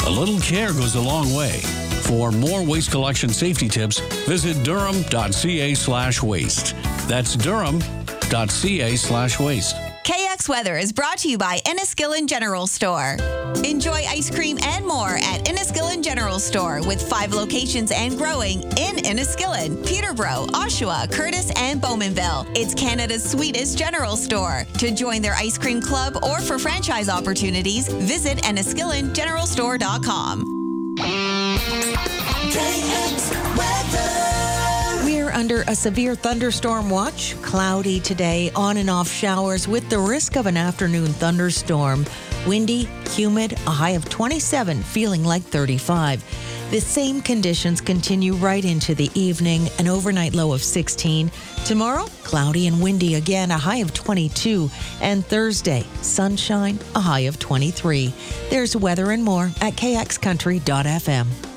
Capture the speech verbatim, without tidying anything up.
A little care goes a long way. For more waste collection safety tips, visit durham.ca slash waste. That's durham.ca slash waste. K X Weather is brought to you by Enniskillen General Store. Enjoy ice cream and more at Enniskillen General Store with five locations and growing in Enniskillen, Peterborough, Oshawa, Curtis, and Bowmanville. It's Canada's sweetest general store. To join their ice cream club or for franchise opportunities, visit enniskillen general store dot com. We're under a severe thunderstorm watch. Cloudy today, on and off showers with the risk of an afternoon thunderstorm. Windy, humid, a high of twenty-seven, feeling like thirty-five. The same conditions continue right into the evening, an overnight low of sixteen. Tomorrow, cloudy and windy again, a high of twenty-two. And Thursday, sunshine, a high of twenty-three. There's weather and more at k x country dot f m.